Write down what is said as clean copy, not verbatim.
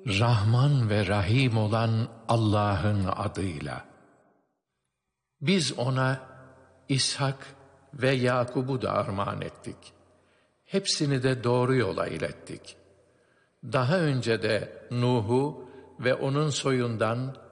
Rahman ve Rahim olan Allah'ın adıyla. Biz ona İshak ve Yakub'u da armağan ettik. Hepsini de doğru yola ilettik. Daha önce de Nuh'u ve onun soyundan